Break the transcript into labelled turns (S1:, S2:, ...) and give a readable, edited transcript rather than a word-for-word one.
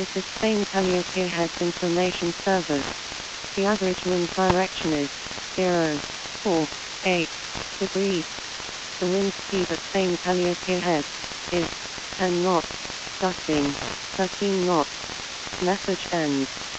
S1: This is Spain Calliope Heads Information Service. The average wind direction is 0.48 degrees. The wind speed at Spain Calliope Heads is 10 knots, gusting 13 knots. Message ends.